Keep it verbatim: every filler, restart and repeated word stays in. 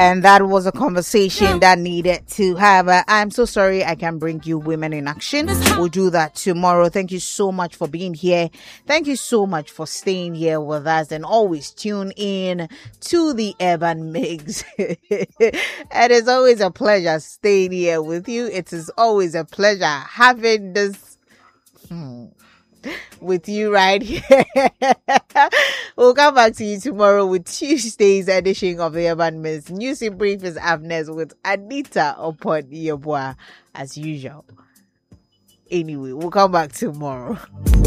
And that was a conversation that needed to have. Uh, I'm so sorry I can't bring you Women in Action. We'll do that tomorrow. Thank you so much for being here. Thank you so much for staying here with us and always tune in to the Urban Mix. And it's always a pleasure staying here with you. It is always a pleasure having this hmm, with you right here. We'll come back to you tomorrow with Tuesday's edition of the Urban Mix. News in Brief is up next with Anita upon Yeboah as usual. Anyway, we'll come back tomorrow.